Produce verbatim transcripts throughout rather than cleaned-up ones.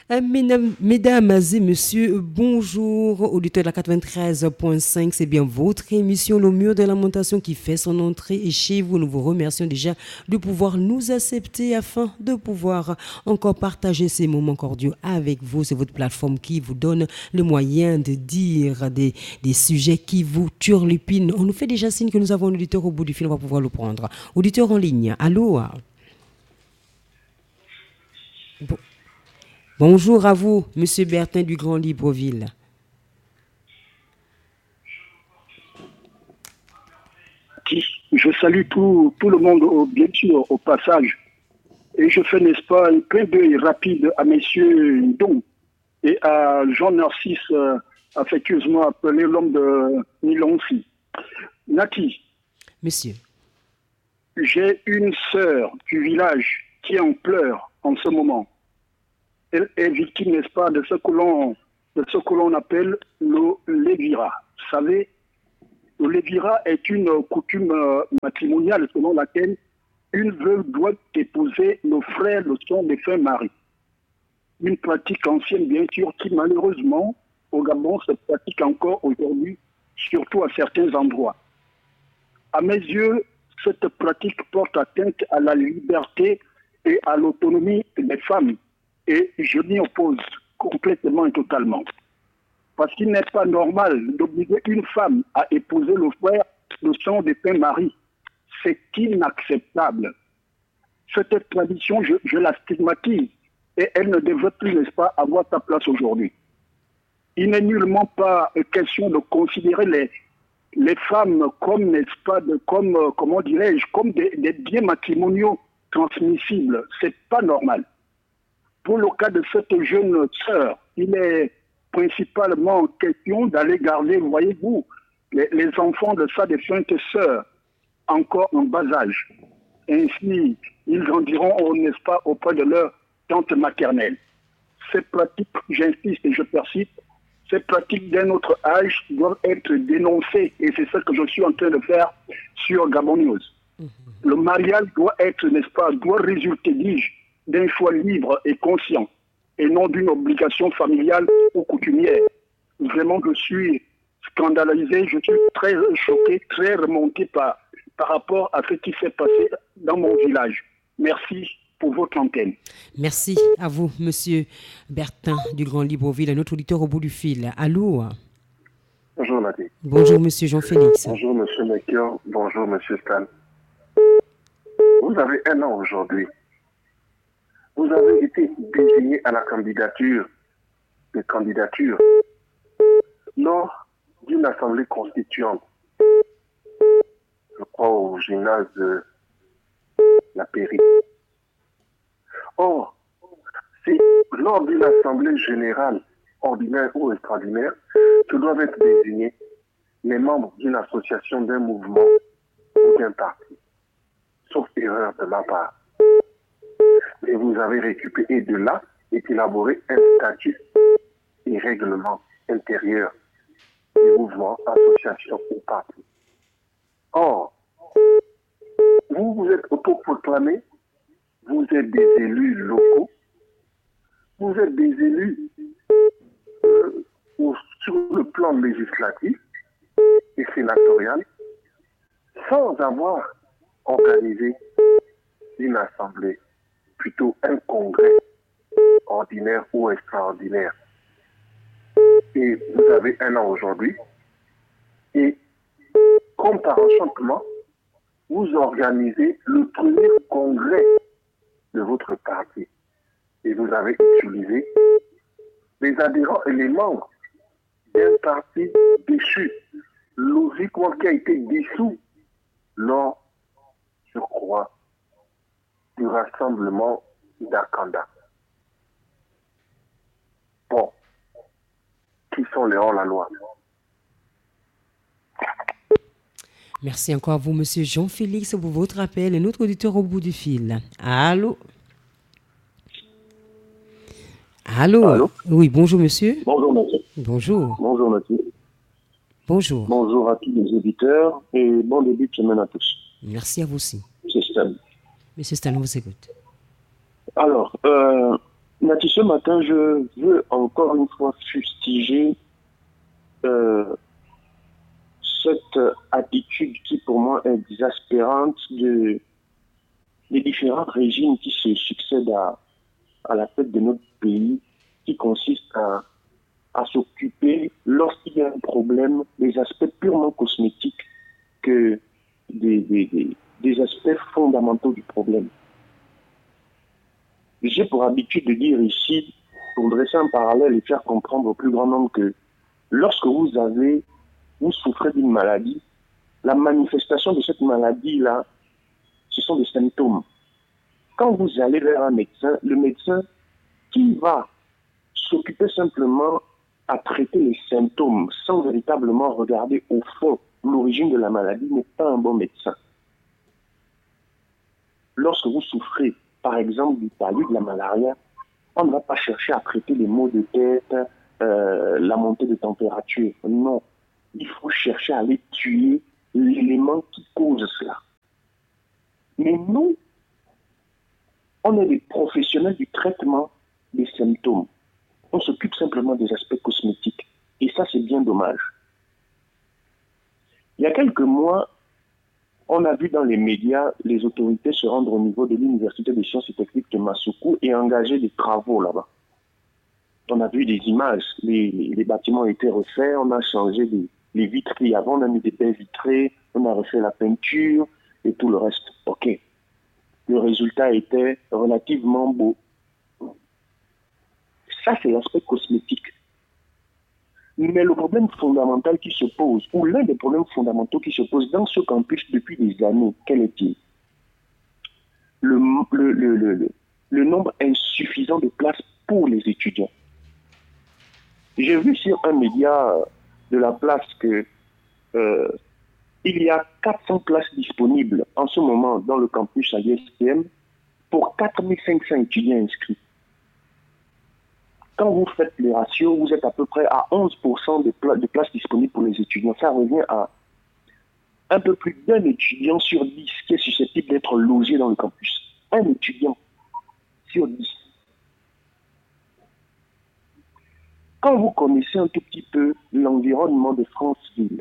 Euh, Mesdames, mesdames et messieurs, bonjour, auditeurs de la quatre-vingt-treize point cinq, c'est bien votre émission Le Mur de Lamentation qui fait son entrée et chez vous, nous vous remercions déjà de pouvoir nous accepter afin de pouvoir encore partager ces moments cordiaux avec vous. C'est votre plateforme qui vous donne le moyen de dire des, des sujets qui vous turlupinent. On nous fait déjà signe que nous avons un auditeur au bout du fil, on va pouvoir le prendre. Auditeur en ligne, allô? Bon- Bonjour à vous, Monsieur Bertin du Grand Libreville. Je salue tout, tout le monde, au- bien sûr, au passage. Et je fais, n'est-ce pas, un clin d'œil rapide à messieurs Ndong et à Jean Narcisse, euh, affectueusement appelé l'homme de Nilonsi. Nati, Monsieur. j'ai une sœur du village qui est en pleurs en ce moment. Elle est victime, n'est-ce pas, de ce que l'on, de ce que l'on appelle le lévira. Vous savez, le lévira est une coutume euh, matrimoniale selon laquelle une veuve doit épouser le frère de son défunt mari. Une pratique ancienne, bien sûr, qui malheureusement, au Gabon, se pratique encore aujourd'hui, surtout à certains endroits. À mes yeux, cette pratique porte atteinte à la liberté et à l'autonomie des femmes. Et je m'y oppose complètement et totalement. Parce qu'il n'est pas normal d'obliger une femme à épouser le frère de son défunt mari. C'est inacceptable. Cette tradition, je, je la stigmatise et elle ne devrait plus, n'est-ce pas, avoir sa place aujourd'hui. Il n'est nullement pas question de considérer les, les femmes comme, n'est-ce pas, de, comme, euh, comment dirais-je, comme des, des biens matrimoniaux transmissibles. C'est pas normal. Pour le cas de cette jeune sœur, il est principalement question d'aller garder, voyez-vous, les, les enfants de sa défunte sœur, encore en bas âge. Ainsi, ils grandiront, oh, n'est-ce pas, auprès de leur tante maternelle. Ces pratiques, j'insiste et je persiste, ces pratiques d'un autre âge doivent être dénoncées et c'est ce que je suis en train de faire sur Gabon News. Le mariage doit être, n'est-ce pas, doit résulter, dis-je, d'un choix libre et conscient et non d'une obligation familiale ou coutumière. Vraiment, je suis scandalisé, je suis très choqué, très remonté par, par rapport à ce qui s'est passé dans mon village. Merci pour votre antenne. Merci à vous, Monsieur Bertin du Grand Libreville, un autre auditeur au bout du fil. Allô? Bonjour Nadi. Bonjour, Monsieur Jean-Félix. Bonjour Monsieur Mekior. Bonjour Monsieur Stan. Vous avez un an aujourd'hui. Vous avez été désigné à la candidature, de candidature lors d'une assemblée constituante, je crois au gymnase de la Pairie. Or, c'est lors d'une assemblée générale, ordinaire ou extraordinaire, que doivent être désignés les membres d'une association, d'un mouvement ou d'un parti. Sauf erreur de ma part. Et vous avez récupéré de là et élaboré un statut et règlement intérieur du mouvement, association ou parti. Or, vous vous êtes autoproclamés, vous êtes des élus locaux, vous êtes des élus euh, sur le plan législatif et sénatorial, sans avoir organisé une assemblée, plutôt un congrès ordinaire ou extraordinaire. Et vous avez un an aujourd'hui, et comme par enchantement, vous organisez le premier congrès de votre parti. Et vous avez utilisé les adhérents et les membres d'un parti déchu, logiquement qui a été dissous lors, je crois, du rassemblement d'Akanda. Bon, qui sont les hors-la-loi? Merci encore à vous, Monsieur Jean-Félix, pour votre appel. Un autre auditeur au bout du fil. Allô? Allô? Allô? Oui, bonjour, monsieur. Bonjour, monsieur. Bonjour. Bonjour, monsieur. Bonjour. Bonjour à tous les auditeurs et bon début de semaine à tous. Merci à vous aussi. C'est Stan. Monsieur Stan, on vous écoute. Alors, euh, Nati, ce matin, je veux encore une fois fustiger euh, cette attitude qui, pour moi, est exaspérante de, des différents régimes qui se succèdent à, à la tête de notre pays, qui consiste à, à s'occuper, lorsqu'il y a un problème, des aspects purement cosmétiques que des, des, des, des aspects fondamentaux du problème. J'ai pour habitude de dire ici, pour dresser un parallèle et faire comprendre au plus grand nombre que lorsque vous avez, vous souffrez d'une maladie, la manifestation de cette maladie-là, ce sont des symptômes. Quand vous allez vers un médecin, le médecin qui va s'occuper simplement à traiter les symptômes sans véritablement regarder au fond l'origine de la maladie n'est pas un bon médecin. Lorsque vous souffrez, par exemple, du palu, de la malaria, on ne va pas chercher à traiter les maux de tête, euh, la montée de température. Non. Il faut chercher à aller tuer l'élément qui cause cela. Mais nous, on est des professionnels du traitement des symptômes. On s'occupe simplement des aspects cosmétiques. Et ça, c'est bien dommage. Il y a quelques mois, on a vu dans les médias les autorités se rendre au niveau de l'Université des sciences et techniques de Masuku et engager des travaux là-bas. On a vu des images, les, les bâtiments ont été refaits, on a changé les, les vitres qu'il y avait, on a mis des baies vitrées, on a refait la peinture et tout le reste. Ok. Le résultat était relativement beau. Ça, c'est l'aspect cosmétique. Mais le problème fondamental qui se pose, ou l'un des problèmes fondamentaux qui se pose dans ce campus depuis des années, quel est-il? le, le, le, le, le nombre insuffisant de places pour les étudiants. J'ai vu sur un média de la place que euh, il y a quatre cents places disponibles en ce moment dans le campus à l'U S T M pour quatre mille cinq cents étudiants inscrits. Quand vous faites les ratios, vous êtes à peu près à onze pour cent de, pla de places disponibles pour les étudiants. Ça revient à un peu plus d'un étudiant sur dix qui est susceptible d'être logé dans le campus. Un étudiant sur dix. Quand vous connaissez un tout petit peu l'environnement de Franceville,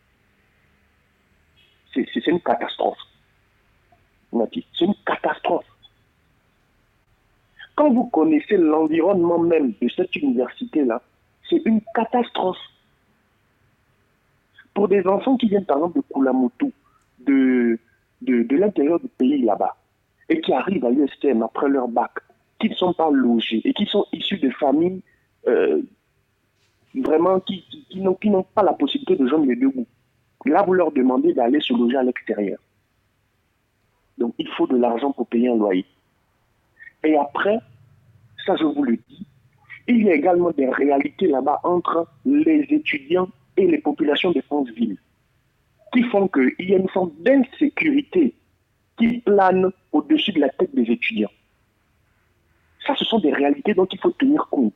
c'est une catastrophe. C'est une catastrophe. Quand vous connaissez l'environnement même de cette université-là, c'est une catastrophe. Pour des enfants qui viennent par exemple de Kulamotu, de, de, de l'intérieur du pays là-bas, et qui arrivent à l'U S T M après leur bac, qui ne sont pas logés, et qui sont issus de familles euh, vraiment qui, qui, qui n'ont pas la possibilité de joindre les deux bouts. Là, vous leur demandez d'aller se loger à l'extérieur. Donc, il faut de l'argent pour payer un loyer. Et après, ça je vous le dis, il y a également des réalités là-bas entre les étudiants et les populations de Franceville qui font qu'il y a une forme d'insécurité qui plane au-dessus de la tête des étudiants. Ça, ce sont des réalités dont il faut tenir compte.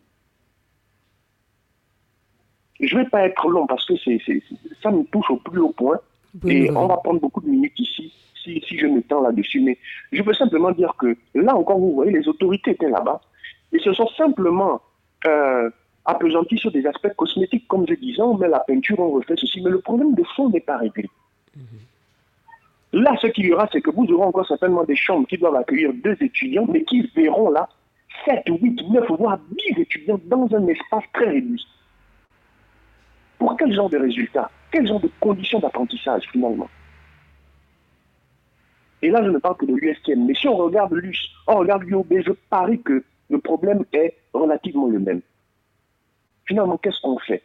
Je ne vais pas être long parce que c'est, c'est, ça me touche au plus haut point. Oui, et oui. On va prendre beaucoup de minutes ici si, si je m'étends là-dessus. Mais je veux simplement dire que là encore, vous voyez, les autorités étaient là-bas et se sont simplement euh, appesantis sur des aspects cosmétiques. Comme je disais, on met la peinture, on refait ceci. Mais le problème de fond n'est pas réglé. Mm-hmm. Là, ce qu'il y aura, c'est que vous aurez encore certainement des chambres qui doivent accueillir deux étudiants, mais qui verront là sept, huit, neuf, voire dix étudiants dans un espace très réduit. Pour quel genre de résultats? Quel genre de conditions d'apprentissage finalement? Et là, je ne parle que de l'U S T M. Mais si on regarde l'U S, on regarde l'U O B, je parie que le problème est relativement le même. Finalement, qu'est-ce qu'on fait?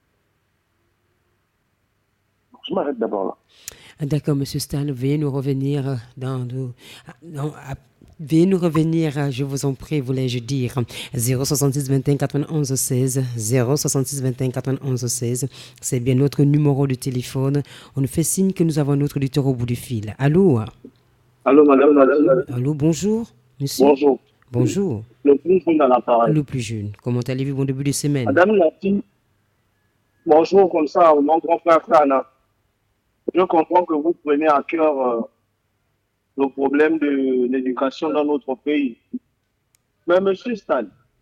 Je m'arrête d'abord là. D'accord, M. Stan, veuillez nous revenir dans... dans, dans Veuillez nous revenir, je vous en prie, voulais-je dire, zéro soixante-six vingt et un quatre-vingt-onze seize, zéro soixante-six vingt et un quatre-vingt-onze seize, c'est bien notre numéro de téléphone. On nous fait signe que nous avons notre auditeur au bout du fil. Allô? Allô, madame, madame. Allô, bonjour, monsieur. Bonjour. Bonjour. Le plus jeune dans l'appareil. Le plus jeune. Comment allez-vous, bon début de semaine? Madame Nati, bonjour, comme ça, mon grand frère Sana. Je comprends que vous prenez à cœur... Euh, le problème de l'éducation dans notre pays. Mais monsieur Stan,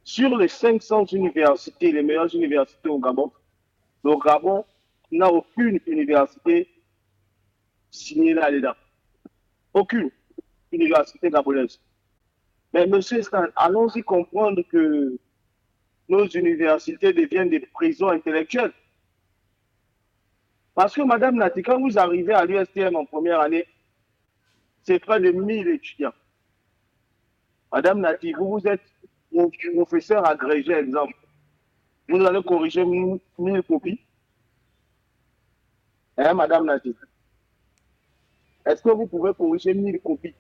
Sur les cinq cents universités, les meilleures universités au Gabon, le Gabon n'a aucune université signée là-dedans. Aucune université gabonaise. Mais monsieur Stan, allons-y comprendre que nos universités deviennent des prisons intellectuelles. Parce que Madame Nati, quand vous arrivez à l'U S T M en première année, c'est près de mille étudiants. Madame Nati, vous, vous êtes professeur agrégé, exemple. Vous allez corriger mille copies. Hein, Madame Nati? Est-ce que vous pouvez corriger mille copies?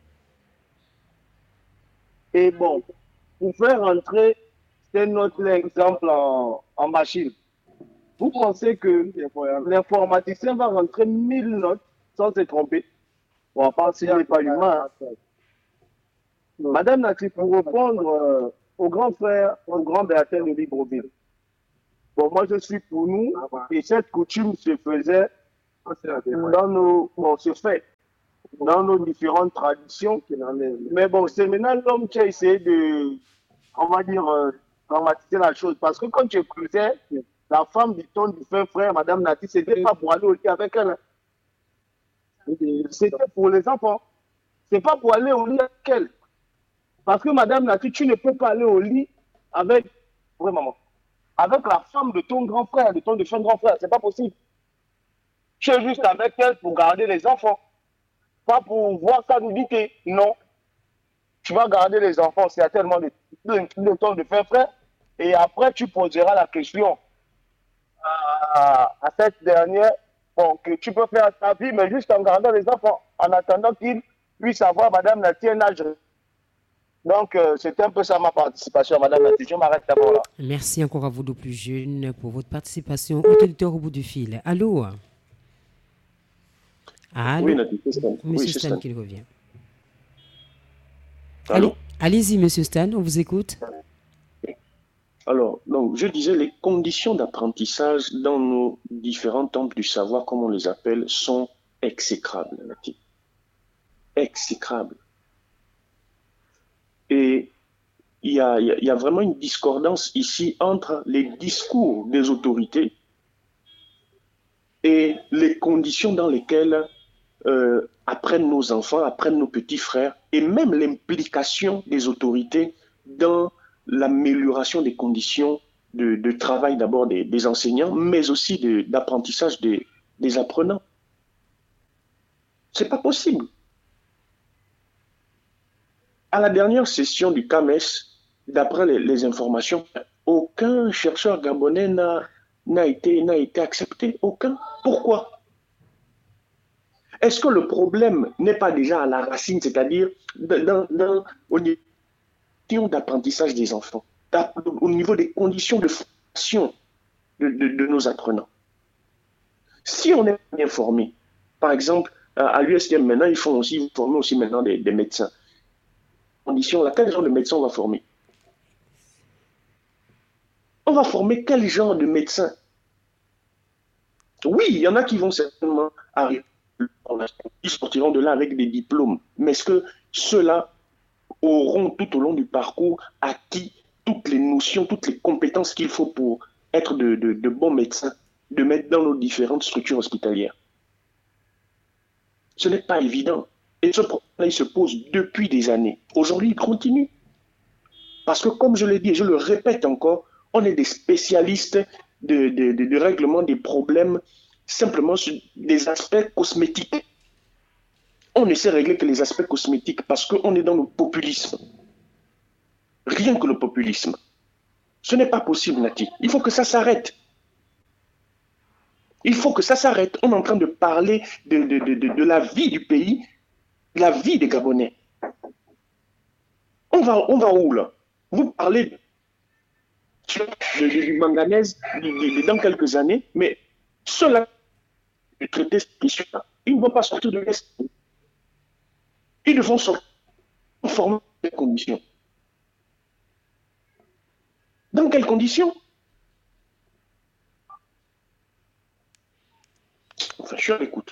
Et bon, pour faire rentrer, c'est notre exemple en, en machine. Vous pensez que l'informaticien va rentrer mille notes sans se tromper? Bon, à part s'il n'est pas humain. Hein. Madame Nati, pour répondre euh, au grand frère, au grand Béatin de Libreville. Bon, moi je suis pour nous, et cette coutume se faisait dans nos, bon, se fait dans nos différentes traditions. Mais bon, c'est maintenant l'homme qui a essayé de, on va dire, euh, dramatiser la chose. Parce que quand tu écoutais la femme du ton du fin frère, Madame Nati, c'était pas pour aller au lit avec elle. C'était pour les enfants. C'est pas pour aller au lit avec elle. Parce que Madame Nati, tu ne peux pas aller au lit avec, oui maman, avec la femme de ton grand frère, de ton défunt grand frère. C'est pas possible. Tu es juste avec elle pour garder les enfants. Pas pour voir sa nudité. Non. Tu vas garder les enfants, c'est tellement de, de, de ton défunt frère. Et après, tu poseras la question à, à cette dernière, bon, que tu peux faire ta vie, mais juste en gardant les enfants, en attendant qu'ils puissent avoir Madame Nati un âge. Donc, euh, c'était un peu ça ma participation, Madame Nati. Je m'arrête d'abord là. Merci encore à vous de plus jeunes pour votre participation. Auditeur au bout du fil. Allô? Allô? Oui, Nati, c'est Stan. Monsieur Oui, c'est Stan, Stan. qui revient. Allô? Allez-y, Monsieur Stan, on vous écoute. Alors, donc, je disais, les conditions d'apprentissage dans nos différents temples du savoir, comme on les appelle, sont exécrables, Nati. Exécrables. Et il y a, il y a- il y a vraiment une discordance ici entre les discours des autorités et les conditions dans lesquelles euh, apprennent nos enfants, apprennent nos petits frères, et même l'implication des autorités dans l'amélioration des conditions de, de travail d'abord des, des enseignants, mais aussi de- d'apprentissage des, des apprenants. C'est pas possible. À la dernière session du C A M E S, d'après les, les informations, aucun chercheur gabonais n'a n'a été, n'a été accepté. Aucun. Pourquoi? Est-ce que le problème n'est pas déjà à la racine, c'est-à-dire dans, dans- au niveau d'apprentissage des enfants, d'app- au niveau des conditions de formation de, de- de nos apprenants? Si on est bien formé, par exemple, à à l'U S T M maintenant, ils font aussi, ils forment aussi maintenant des, des médecins. Conditions, là, quel genre de médecin on va former? On va former quel genre de médecin? Oui, il y en a qui vont certainement arriver, ils sortiront de là avec des diplômes. Mais est-ce que ceux-là auront tout au long du parcours acquis toutes les notions, toutes les compétences qu'il faut pour être de, de- de bons médecins, de mettre dans nos différentes structures hospitalières? Ce n'est pas évident. Et ce problème, il se pose depuis des années. Aujourd'hui, il continue. Parce que, comme je l'ai dit et je le répète encore, on est des spécialistes de, de, de- de règlement des problèmes simplement sur des aspects cosmétiques. On ne sait régler que les aspects cosmétiques parce qu'on est dans le populisme. Rien que le populisme. Ce n'est pas possible, Nati. Il faut que ça s'arrête. Il faut que ça s'arrête. On est en train de parler de, de, de, de, de la vie du pays, de la vie des Gabonais. On va, on va où, là? Vous parlez de, de- de- du manganèse de- de- de- dans quelques années, mais ceux-là qui traiter cette question-là, ils ne vont pas sortir de l'Est. Ils devront sortir en formant des conditions. Dans quelles conditions? Enfin, je suis à l'écoute.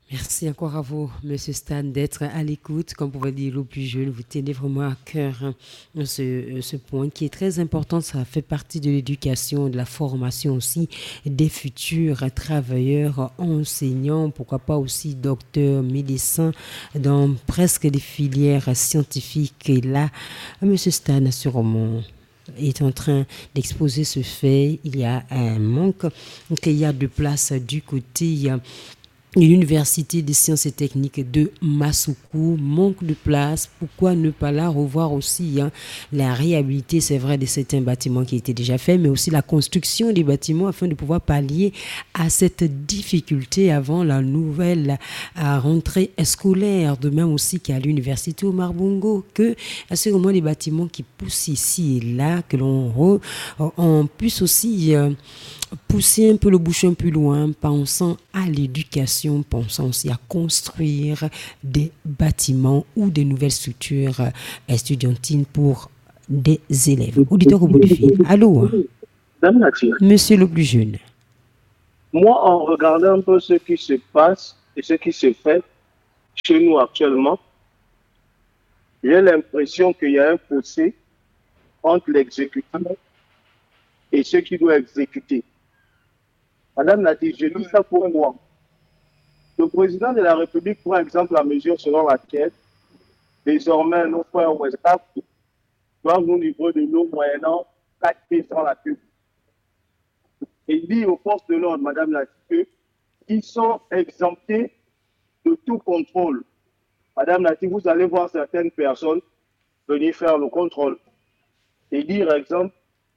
Merci encore à vous, Monsieur Stan, d'être à l'écoute. Comme vous pouvez dire, le plus jeune, vous tenez vraiment à cœur hein, ce, ce point qui est très important. Ça fait partie de l'éducation, de la formation aussi des futurs travailleurs, enseignants, pourquoi pas aussi docteurs, médecins, dans presque les filières scientifiques. Et là, Monsieur Stan, sûrement est en train d'exposer ce fait. Il y a un manque, qu'il y a de place du côté l'Université des sciences et techniques de Massoukou, manque de place. Pourquoi ne pas la revoir aussi hein, la réhabiliter, c'est vrai, de certains bâtiments qui étaient déjà faits, mais aussi la construction des bâtiments afin de pouvoir pallier à cette difficulté avant la nouvelle à rentrée scolaire. De même aussi qu'à l'Université Omar Bongo, que assurément les bâtiments qui poussent ici et là, que l'on re, on puisse aussi euh, pousser un peu le bouchon plus loin, pensant à l'éducation, pensant aussi à construire des bâtiments ou des nouvelles structures estudiantines pour des élèves. Auditeur au bout du fil. Allô, Dame Nature, monsieur le plus jeune. moi, en regardant un peu ce qui se passe et ce qui se fait chez nous actuellement, j'ai l'impression qu'il y a un fossé entre l'exécutif et ceux qui doivent exécuter. Madame Nati, je dis ça pour moi. Le président de la République prend exemple la mesure selon laquelle désormais nos frères West Afrique doivent nous livrer de l'eau moyennant quatre pieds sans la queue. Et dit aux forces de l'ordre, Madame Nati, qu'ils sont exemptés de tout contrôle. Madame Nati, vous allez voir certaines personnes venir faire le contrôle. Et dire, exemple,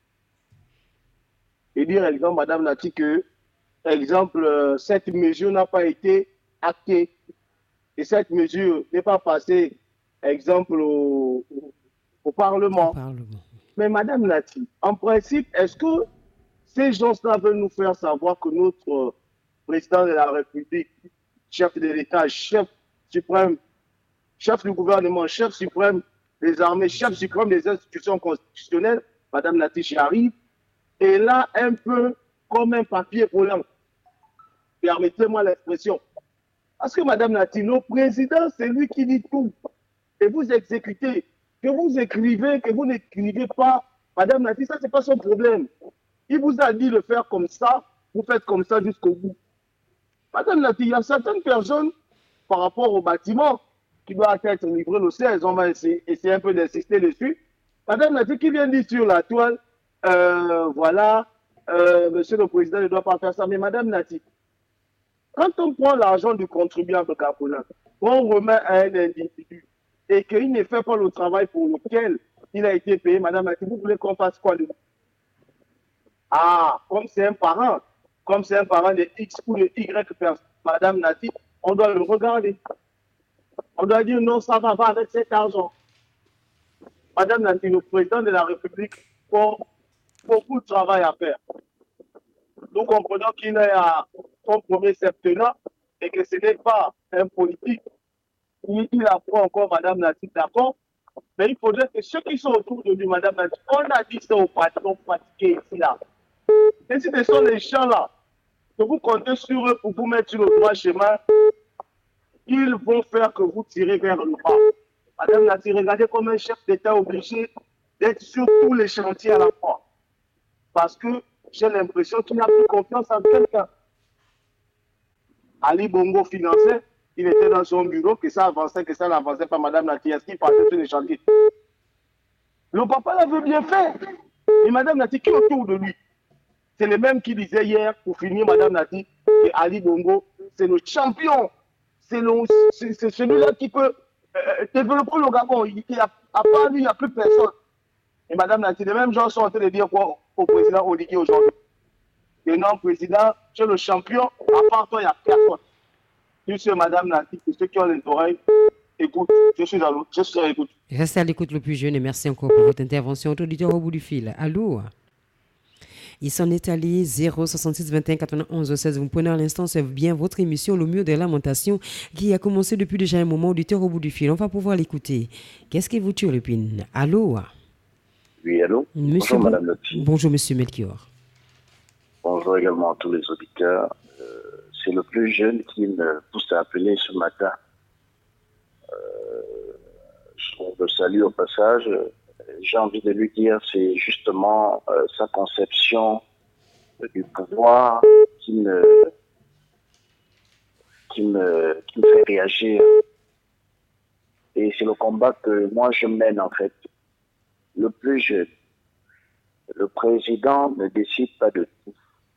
et dire, exemple, Madame Nati, que, exemple, euh, cette mesure n'a pas été actée. Et cette mesure n'est pas passée, exemple, au, au, au Parlement. Au Parlement. Mais Madame Nati, en principe, est-ce que ces gens-là veulent nous faire savoir que notre président de la République, chef de l'État, chef suprême, chef du gouvernement, chef suprême des armées, chef suprême des institutions constitutionnelles, Madame Nati, j'y arrive, est là un peu comme un papier volant. Permettez-moi l'expression. Parce que Madame Nati, le président, c'est lui qui dit tout. Et vous exécutez. Que vous écrivez, que vous n'écrivez pas, Madame Nati, ça, ce n'est pas son problème. Il vous a dit de faire comme ça, vous faites comme ça jusqu'au bout. Madame Nati, il y a certaines personnes, par rapport au bâtiment, qui doivent être livré le seize, on va essayer, essayer un peu d'insister dessus. Madame Nati, qui vient dire sur la toile, euh, voilà, euh, monsieur le président ne doit pas faire ça. Mais Madame Nati, quand on prend l'argent du contribuable camerounais, on remet à un individu et qu'il ne fait pas le travail pour lequel il a été payé, Madame Nati, vous voulez qu'on fasse quoi de vous? Ah, comme c'est un parent, comme c'est un parent de X ou de Y personne, Madame Nati, on doit le regarder. On doit dire non, ça va pas avec cet argent. Madame Nati, le président de la République a beaucoup de travail à faire. Nous comprenons qu'il est à son premier septennat et que ce n'est pas un politique. Il, il apprend encore Madame Nati, d'accord. Mais il faudrait que ceux qui sont autour de lui, Madame Nati, on a dit ça aux patrons fatigués ici, là. Et si ce sont les gens là, que vous comptez sur eux pour vous mettre sur le droit chemin, ils vont faire que vous tirez vers le bas. Madame Nati, regardez comme un chef d'État obligé d'être sur tous les chantiers à la fois. Parce que j'ai l'impression qu'il n'a plus confiance en quelqu'un. Ali Bongo finançait, il était dans son bureau, que ça avançait, que ça n'avançait pas, Madame Nati, est-ce qu'il passait sur les chantiers? Le papa l'avait bien fait. Et Madame Nati, qui est autour de lui? C'est le même qui disait hier, pour finir, Madame Nati, que Ali Bongo, c'est le champion. C'est celui-là qui peut euh, développer le Gabon. Il, il a, à part lui, il n'y a plus personne. Et Madame Nati, les mêmes gens sont en train de dire quoi au président Oligui aujourd'hui? Et non, président, tu es le champion, à part toi, il n'y a personne. Tu sais, Madame Nati, pour ceux qui ont les oreilles, écoute, je suis à l'écoute. Je suis à l'écoute. Restez à l'écoute le plus jeune et merci encore pour votre intervention. Auditeur au bout du fil. Allô? Il s'en est allé zéro soixante-six vingt et un quatre-vingt-onze seize. Vous prenez à l'instant, c'est bien votre émission Le Mur de Lamentation qui a commencé depuis déjà un moment. Auditeur au bout du fil, on va pouvoir l'écouter. Qu'est-ce qui vous tue, Lépine? Allô? Oui, allô? Monsieur Bonjour, bon... Madame Loti. Bonjour, Monsieur Melchior. Bonjour également à tous les auditeurs. Euh, c'est le plus jeune qui me pousse à appeler ce matin. Euh, je le salue au passage. J'ai envie de lui dire, c'est justement euh, sa conception du pouvoir qui me, qui me, qui me fait réagir. Et c'est le combat que moi je mène en fait. Le plus jeune. Le président ne décide pas de tout.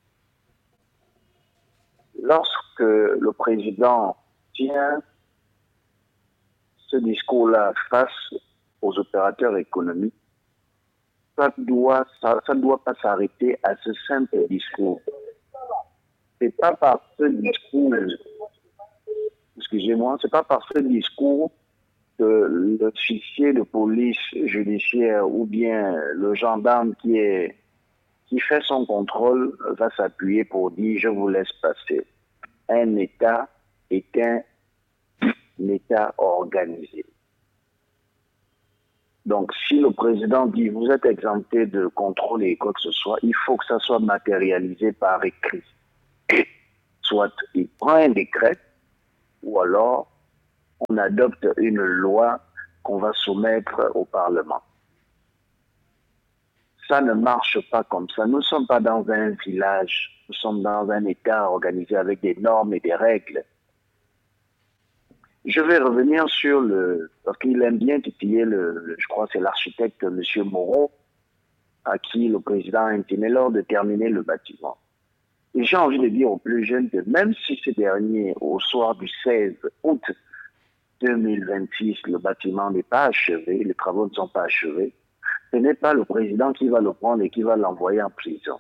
Lorsque le président tient ce discours-là face aux opérateurs économiques, ça doit, ça, ça ne doit pas s'arrêter à ce simple discours. C'est pas par ce discours, excusez-moi, c'est pas par ce discours que le fichier de police judiciaire ou bien le gendarme qui est qui fait son contrôle va s'appuyer pour dire je vous laisse passer. Un État est un, un État organisé. Donc si le président dit vous êtes exempté de contrôle et quoi que ce soit, il faut que ça soit matérialisé par écrit. Soit il prend un décret ou alors on adopte une loi qu'on va soumettre au Parlement. Ça ne marche pas comme ça. Nous ne sommes pas dans un village, nous sommes dans un État organisé avec des normes et des règles. Je vais revenir sur le... parce qu'il aime bien titiller, le, le, je crois que c'est l'architecte M. Moreau, à qui le président a intimé lors de terminer le bâtiment. Et j'ai envie de dire aux plus jeunes que même si ce dernier, au soir du seize août deux mille vingt-six, le bâtiment n'est pas achevé, les travaux ne sont pas achevés, ce n'est pas le président qui va le prendre et qui va l'envoyer en prison.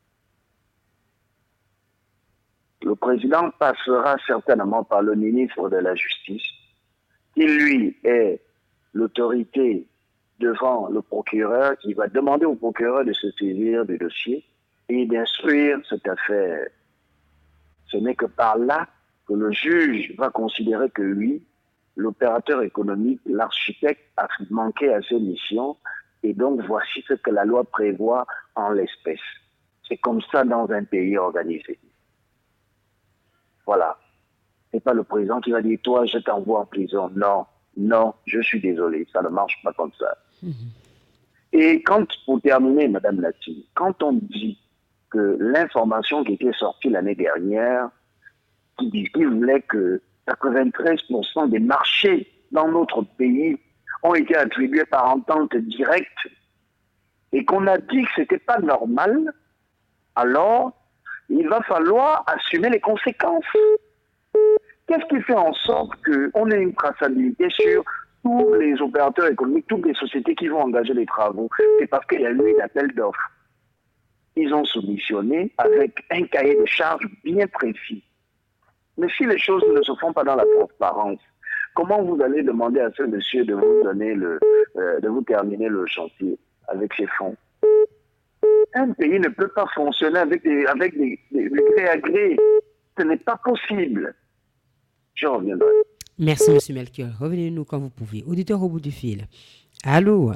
Le président passera certainement par le ministre de la Justice, qui lui est l'autorité devant le procureur, qui va demander au procureur de se saisir du dossier et d'instruire cette affaire. Ce n'est que par là que le juge va considérer que lui, l'opérateur économique, l'architecte, a manqué à ses missions. Et donc, voici ce que la loi prévoit en l'espèce. C'est comme ça dans un pays organisé. Voilà. C'est pas le président qui va dire, toi, je t'envoie en prison. Non, non, je suis désolé, ça ne marche pas comme ça. Mmh. Et quand, pour terminer, Madame Lati, quand on dit que l'information qui était sortie l'année dernière, qui, dit, qui voulait que quatre-vingt-treize pour cent des marchés dans notre pays ont été attribués par entente directe et qu'on a dit que ce n'était pas normal, alors il va falloir assumer les conséquences. Qu'est-ce qui fait en sorte qu'on ait une traçabilité sur tous les opérateurs économiques, toutes les sociétés qui vont engager les travaux? C'est parce qu'il y a eu un appel d'offres. Ils ont soumissionné avec un cahier de charges bien précis. Mais si les choses ne se font pas dans la transparence, comment vous allez demander à ce monsieur de vous donner le, euh, de vous terminer le chantier avec ses fonds? Un pays ne peut pas fonctionner avec des, avec des, des, des gré à gré. Ce n'est pas possible. Je reviendrai. Merci, monsieur Melchior. Revenez-nous quand vous pouvez. Auditeur au bout du fil. Allô?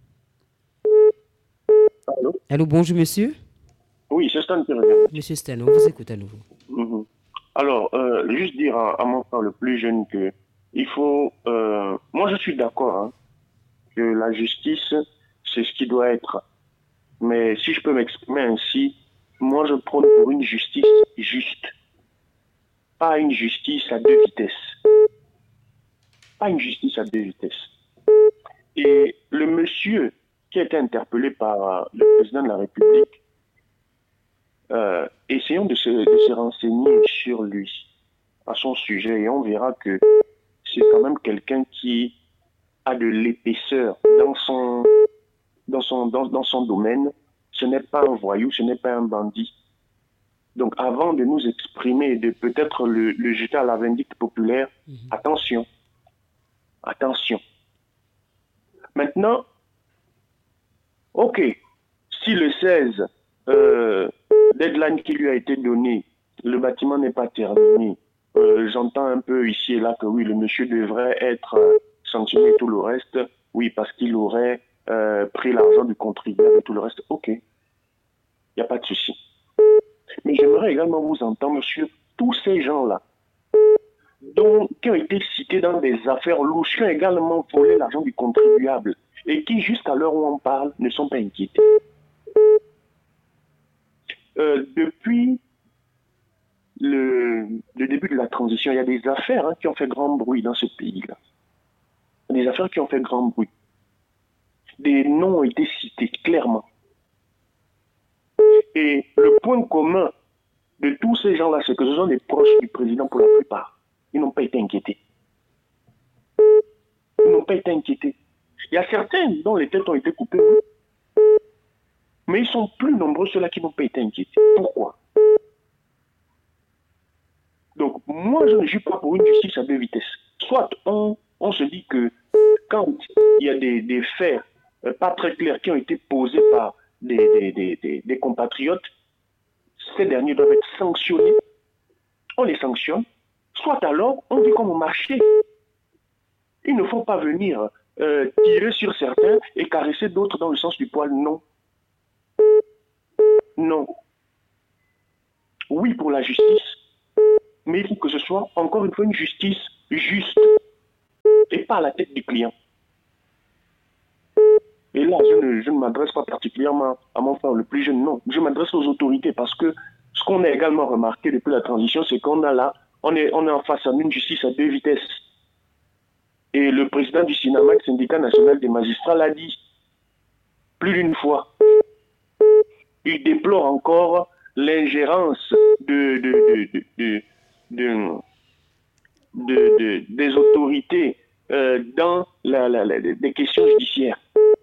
Allô? Allô, bonjour, monsieur. Oui, c'est Stan qui revient. Monsieur Stan, on vous écoute à nouveau. Mm-hmm. Alors, euh, juste dire à, à mon frère le plus jeune que il faut... Euh, moi, je suis d'accord hein, que la justice, c'est ce qui doit être. Mais si je peux m'exprimer ainsi, moi, je prône pour une justice juste. Pas une justice à deux vitesses. Pas une justice à deux vitesses. Et le monsieur qui a été interpellé par le président de la République, euh, essayons de se, de se renseigner sur lui, à son sujet, et on verra que c'est quand même quelqu'un qui a de l'épaisseur dans son, dans son, dans, dans son domaine. Ce n'est pas un voyou, ce n'est pas un bandit. Donc avant de nous exprimer et de peut-être le, le jeter à la vindicte populaire, mmh. attention, attention. Maintenant, ok, si le seize, euh, deadline qui lui a été donné, le bâtiment n'est pas terminé, euh, j'entends un peu ici et là que oui, le monsieur devrait être euh, sanctionné et tout le reste, oui, parce qu'il aurait euh, pris l'argent du contribuable et tout le reste, ok, il n'y a pas de souci. Mais j'aimerais également vous entendre sur tous ces gens-là, dont, qui ont été cités dans des affaires louches, qui ont également volé l'argent du contribuable et qui, jusqu'à l'heure où on parle, ne sont pas inquiétés. Euh, depuis le, le début de la transition, il y a des affaires hein, qui ont fait grand bruit dans ce pays-là. Des affaires qui ont fait grand bruit. Des noms ont été cités clairement. Et le point commun de tous ces gens-là, c'est que ce sont des proches du président pour la plupart. Ils n'ont pas été inquiétés. Ils n'ont pas été inquiétés. Il y a certains dont les têtes ont été coupées, mais ils sont plus nombreux ceux-là qui n'ont pas été inquiétés. Pourquoi? Donc, moi, je ne suis pas pour une justice à deux vitesses. Soit on, on se dit que quand il y a des, des faits euh, pas très clairs qui ont été posés par des, des, des, des, des compatriotes, ces derniers doivent être sanctionnés. On les sanctionne. Soit alors, on dit comme au marché. Il ne faut pas venir euh, tirer sur certains et caresser d'autres dans le sens du poil. Non. Non. Oui pour la justice, mais il faut que ce soit encore une fois une justice juste et pas à la tête du client. Et là, je ne, je ne m'adresse pas particulièrement à mon frère le plus jeune, non. Je m'adresse aux autorités parce que ce qu'on a également remarqué depuis la transition, c'est qu'on a là, on est, on est en face à une justice à deux vitesses. Et le président du SINAMAC, syndicat national des magistrats, l'a dit plus d'une fois. Il déplore encore l'ingérence de, de, de, de, de, de, de, des autorités euh, dans la, la, la, des questions judiciaires.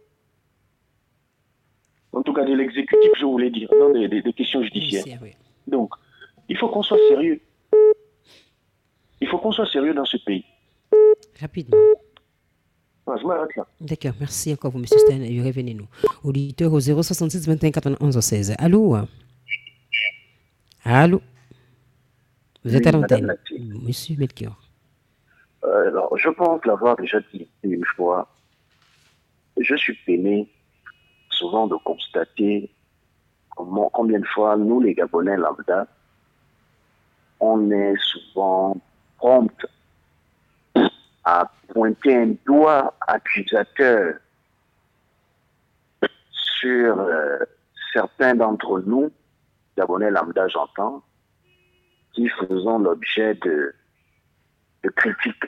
En tout cas, de l'exécutif, je voulais dire, dans des, des, des questions judiciaires. Oui, oui. Donc, il faut qu'on soit sérieux. Il faut qu'on soit sérieux dans ce pays. Rapidement. Ah, je m'arrête là. D'accord, merci encore vous, M. Stein. Revenez-nous. Auditeur au zéro soixante-six vingt et un quatre-vingt-onze seize. Allô? Allô? Vous oui, êtes à l'antenne. Monsieur Melchior. Euh, alors, je pense l'avoir déjà dit une fois. Je suis peiné souvent de constater comment, combien de fois nous, les Gabonais lambda, on est souvent prompts à pointer un doigt accusateur sur euh, certains d'entre nous, Gabonais lambda j'entends, qui faisons l'objet de, de critiques.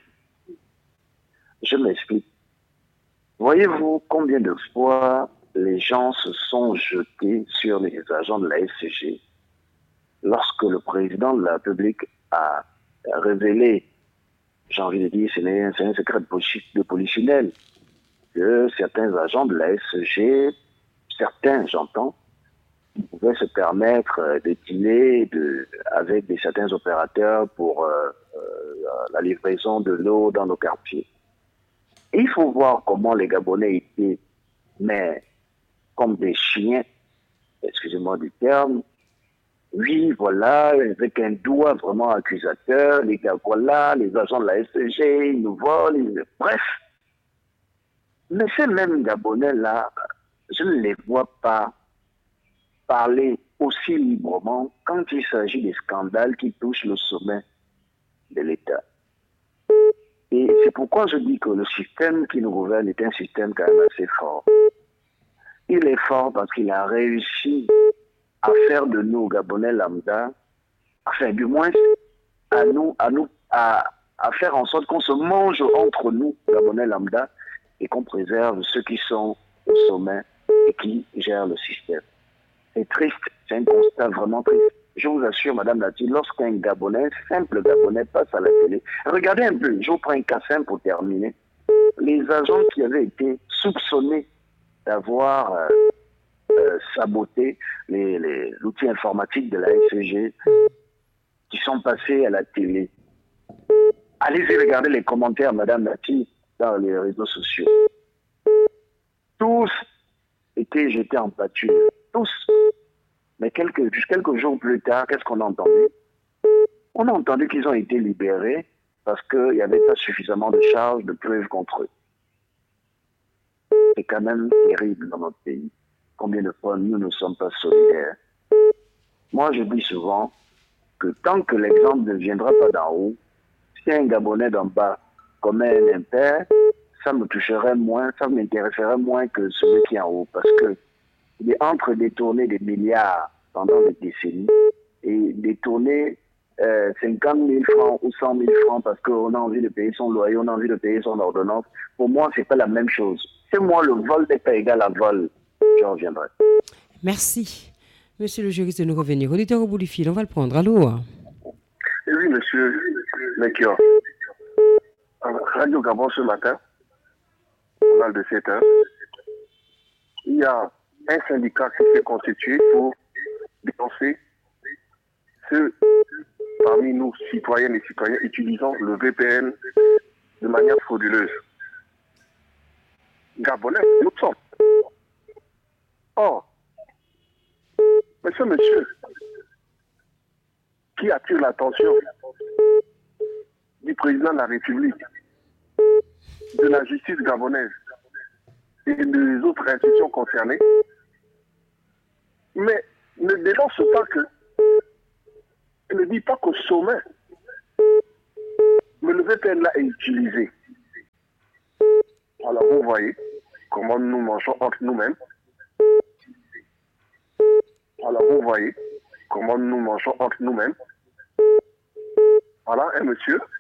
Je m'explique. Voyez-vous combien de fois les gens se sont jetés sur les agents de la S C G lorsque le président de la République a révélé, j'ai envie de dire, c'est un, un secret de polichinelle, que certains agents de la S C G, certains j'entends, pouvaient se permettre de dealer de, avec des, certains opérateurs pour euh, euh, la livraison de l'eau dans nos quartiers. Et il faut voir comment les Gabonais étaient, mais comme des chiens, excusez-moi du terme. Oui, voilà, avec un doigt vraiment accusateur, les gars, voilà, les agents de la S C G, ils nous volent, ils... bref. Mais ces mêmes Gabonais-là, je ne les vois pas parler aussi librement quand il s'agit des scandales qui touchent le sommet de l'État. Et c'est pourquoi je dis que le système qui nous gouverne est un système quand même assez fort. Il est fort parce qu'il a réussi à faire de nous, Gabonais lambda, enfin du moins à nous, à nous, à, à faire en sorte qu'on se mange entre nous, Gabonais lambda, et qu'on préserve ceux qui sont au sommet et qui gèrent le système. C'est triste, c'est un constat vraiment triste. Je vous assure, Madame Lati, lorsqu'un Gabonais, simple Gabonais, passe à la télé, regardez un peu, je vous prends un cas simple pour terminer. Les agents qui avaient été soupçonnés d'avoir euh, euh, saboté les, les, l'outil informatique de la S C G, qui sont passés à la télé. Allez-y regarder les commentaires, Madame Lati, dans les réseaux sociaux. Tous étaient jetés en pâture. Tous. Mais quelques, quelques jours plus tard, qu'est-ce qu'on a entendu? On a entendu qu'ils ont été libérés parce qu'il n'y avait pas suffisamment de charges, de preuves contre eux. C'est quand même terrible dans notre pays. Combien de fois nous ne sommes pas solidaires? Moi, je dis souvent, que tant que l'exemple ne viendra pas d'en haut, si un Gabonais d'en bas commet un impair, ça me toucherait moins, ça m'intéresserait moins que celui qui est en haut. Parce que il est entre détourner des milliards pendant des décennies et détourner euh, cinquante mille francs ou cent mille francs parce qu'on a envie de payer son loyer, on a envie de payer son ordonnance. Pour moi, c'est pas la même chose. C'est moi, le vol n'est pas égal à vol. Je reviendrai. Merci. Monsieur le juriste de nous revenir. Auditeur au bout du fil, on va le prendre. Allô? Oui, monsieur Melchior. Radio Gabon ce matin, journal de sept heures, il y a un syndicat qui s'est constitué pour dénoncer ceux parmi nous, citoyennes et citoyens, utilisant le V P N de manière frauduleuse. Gabonais, nous sommes. Or, mais ce monsieur qui attire l'attention du président de la République, de la justice gabonaise et des autres institutions concernées, mais ne dénonce pas que, ne dit pas qu'au sommet, mais le V P N là est utilisé. Alors vous voyez comment nous mangeons entre nous-mêmes. Alors vous voyez comment nous mangeons entre nous-mêmes. Voilà un monsieur